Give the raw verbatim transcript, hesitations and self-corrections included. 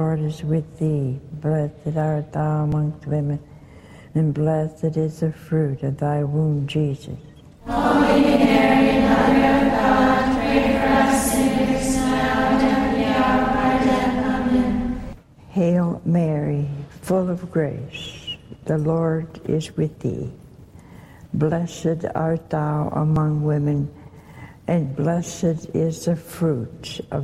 Lord is with thee. Blessed art thou amongst women, and blessed is the fruit of thy womb, Jesus. Holy Mary, Mother of God, pray for us sinners, now and at the hour of our death. Amen. Hail Mary, full of grace, the Lord is with thee. Blessed art thou among women, and blessed is the fruit of